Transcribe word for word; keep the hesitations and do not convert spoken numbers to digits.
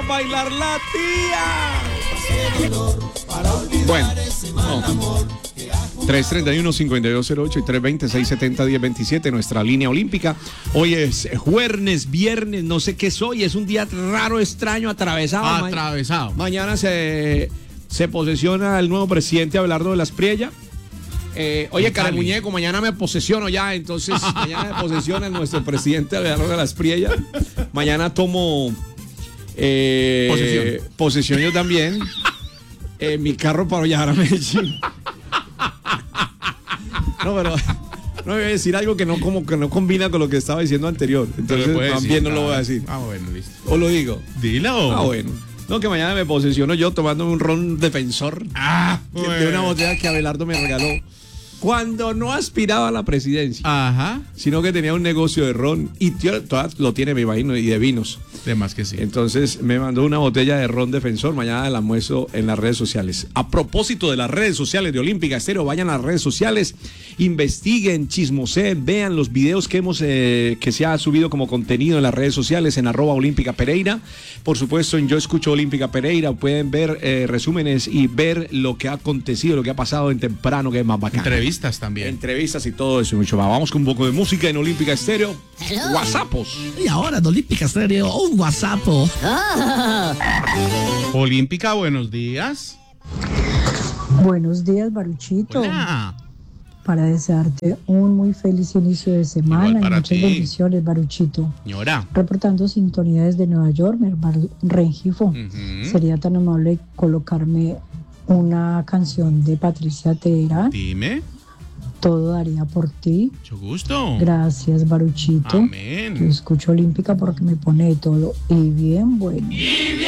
bailar la tía. Bueno, no. tres treinta y uno, cincuenta y dos cero ocho y tres veinte, seiscientos setenta, diez veintisiete, nuestra línea olímpica. Hoy es jueves, viernes, no sé qué es hoy, es un día raro, extraño, atravesado. Atravesado. Ma- mañana se, se posesiona el nuevo presidente Abelardo de la Espriella. Eh, oye, cara de muñeco, mañana me posesiono ya, entonces mañana me posesiona nuestro presidente Abelardo de la Espriella. Mañana tomo eh, Posesión. posesión yo también. Eh, mi carro para viajar a Medellín. No, pero no voy a decir algo que no como que no combina con lo que estaba diciendo anterior. Entonces también no lo voy a decir. Ah, bueno, listo. O lo digo. Dilo. Ah, bueno. No, que mañana me posesiono yo tomándome un ron defensor Ah, que- bueno. de una botella que Abelardo me regaló cuando no aspiraba a la presidencia, Ajá. sino que tenía un negocio de ron y tío, todavía lo tiene, me imagino, y de vinos. De más que sí. Entonces me mandó una botella de ron defensor. Mañana la muestro en las redes sociales. A propósito de las redes sociales de Olímpica Estéreo, vayan a las redes sociales, investiguen, chismoseen, vean los videos que hemos eh, que se ha subido como contenido en las redes sociales en arroba Olímpica Pereira. Por supuesto, en Yo Escucho Olímpica Pereira pueden ver eh, resúmenes y ver lo que ha acontecido, lo que ha pasado en temprano, que es más bacán. Entrevistas también. Entrevistas y todo eso y mucho más. Vamos con un poco de música en Olímpica Estéreo. WhatsAppos. Y ahora en Olímpica Estéreo, un WhatsApp. Olímpica, buenos días. Buenos días, Baruchito. Hola. Para desearte un muy feliz inicio de semana Igual y para muchas ti. bendiciones, Baruchito. Señora. Reportando sintonía desde Nueva York, mi hermano Rengifo. Ujú. Sería tan amable colocarme una canción de Patricia Teherán. Dime. Todo daría por ti. Mucho gusto. Gracias, Baruchito. Yo Amén. escucho Olímpica porque me pone de todo y bien bueno.